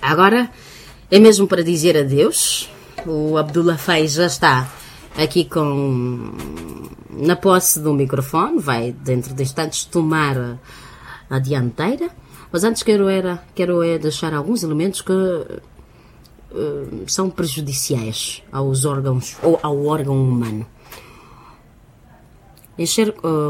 Agora é mesmo para dizer adeus. O Abdullah Faiz já está aqui na posse do microfone. Vai, dentro de instantes, tomar a dianteira. Mas antes quero deixar alguns elementos que são prejudiciais aos órgãos ou ao órgão humano. Encher